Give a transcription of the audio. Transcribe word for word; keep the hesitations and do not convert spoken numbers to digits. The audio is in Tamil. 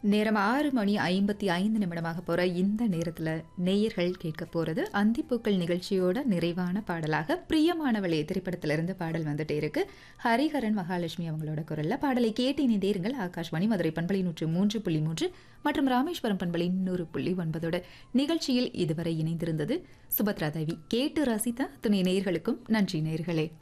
நேரம் ஆறு மணி ஐம்பத்தி ஐந்து நிமிடமாக போற இந்த நேரத்துல நேயர்கள் கேட்க போறது அந்திப்பூக்கள் நிகழ்ச்சியோட நிறைவான பாடலாக பிரியமானவளே திரைப்படத்திலிருந்து பாடல் வந்துட்டே இருக்கு. ஹரிஹரன் மகாலட்சுமி அவங்களோட குரல்ல பாடலை கேட்டு இணைந்தேருங்கள். ஆகாஷ்வாணி மதுரை பண்பலை நூற்று மூன்று புள்ளி மூன்று மற்றும் ராமேஸ்வரம் பண்பலை நூறு புள்ளி ஒன்பதோட நிகழ்ச்சியில் இதுவரை இணைந்திருந்தது சுபத்ரா தேவி. கேட்டு ரசித்த துணை நேயர்களுக்கும் நன்றி நேயர்களே.